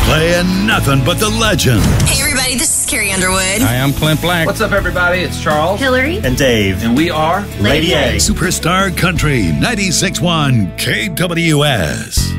Playing nothing but the legend. Hey, everybody, this is Carrie Underwood. Hi, I'm Clint Black. What's up, everybody? It's Charles, Hillary, and Dave. and we are Lady A. Superstar Country 96.1 KWS.